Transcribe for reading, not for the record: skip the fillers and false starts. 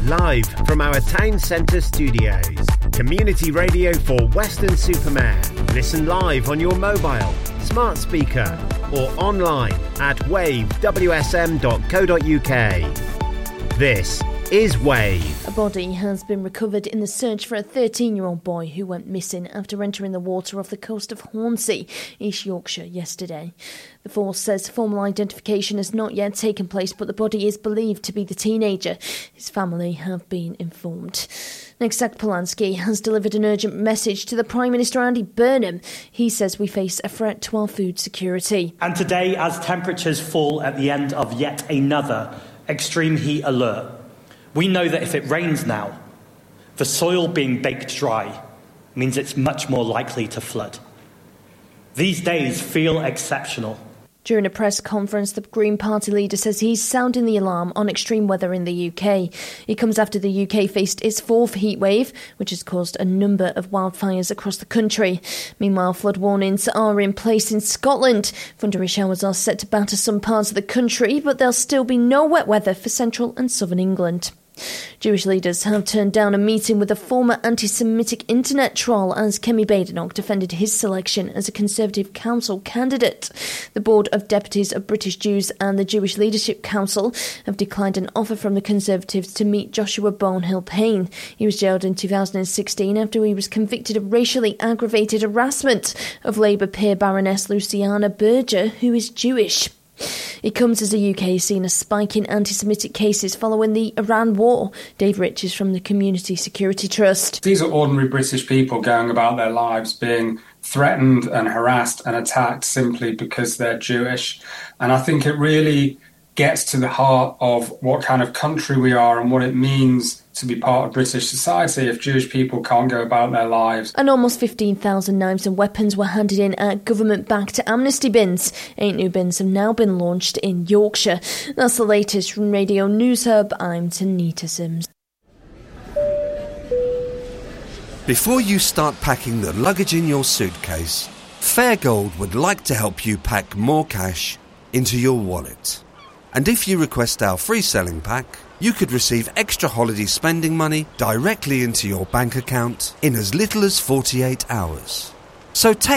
Live from our town centre studios. Community radio for Weston-super-Mare. Listen live on your mobile, smart speaker or online at wavewsm.co.uk. This is Wave. A body has been recovered in the search for a 13-year-old boy who went missing after entering the water off the coast of Hornsea, East Yorkshire, yesterday. The force says formal identification has not yet taken place, but the body is believed to be the teenager. His family have been informed. Next, Zach Polanski has delivered an urgent message to the Prime Minister Andy Burnham. He says we face a threat to our food security. And today, as temperatures fall at the end of yet another extreme heat alert, we know that if it rains now, the soil being baked dry means it's much more likely to flood. These days feel exceptional. During a press conference, the Green Party leader says he's sounding the alarm on extreme weather in the UK. It comes after the UK faced its fourth heatwave, which has caused a number of wildfires across the country. Meanwhile, flood warnings are in place in Scotland. Thundery showers are set to batter some parts of the country, but there'll still be no wet weather for central and southern England. Jewish leaders have turned down a meeting with a former anti-Semitic internet troll as Kemi Badenoch defended his selection as a Conservative Council candidate. The Board of Deputies of British Jews and the Jewish Leadership Council have declined an offer from the Conservatives to meet Joshua Bonehill-Payne. He was jailed in 2016 after he was convicted of racially aggravated harassment of Labour peer Baroness Luciana Berger, who is Jewish. It comes as the UK has seen a spike in anti-Semitic cases following the Iran war. Dave Rich is from the Community Security Trust. These are ordinary British people going about their lives being threatened and harassed and attacked simply because they're Jewish. And I think it really gets to the heart of what kind of country we are and what it means to be part of British society if Jewish people can't go about their lives. And almost 15,000 knives and weapons were handed in at government-backed amnesty bins. 8 new bins have now been launched in Yorkshire. That's the latest from Radio News Hub. I'm Tanita Sims. Before you start packing the luggage in your suitcase, Fairgold would like to help you pack more cash into your wallet. And if you request our free selling pack, you could receive extra holiday spending money directly into your bank account in as little as 48 hours. So take